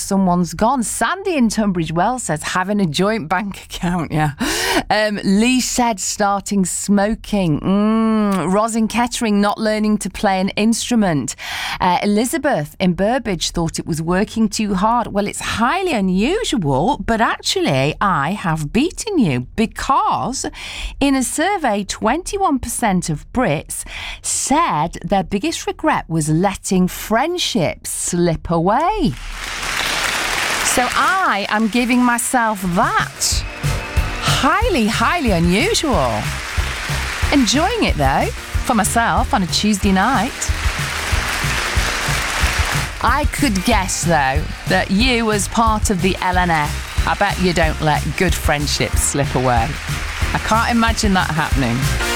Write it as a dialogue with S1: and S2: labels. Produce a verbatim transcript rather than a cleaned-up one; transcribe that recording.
S1: someone's gone. Sandy in Tunbridge Wells says having a joint bank account, yeah. Um, Lee said starting smoking. Mm. Ros in Kettering not learning to play an instrument. Uh, Elizabeth in Burbage thought it was working too hard. Well, it's highly unusual, but actually I have beaten you because in a survey, twenty-one percent of Brits said their biggest regret was letting friendships slip away. So I am giving myself that. Highly, highly unusual. Enjoying it though, for myself on a Tuesday night. I could guess though that you as part of the L N F, I bet you don't let good friendships slip away. I can't imagine that happening.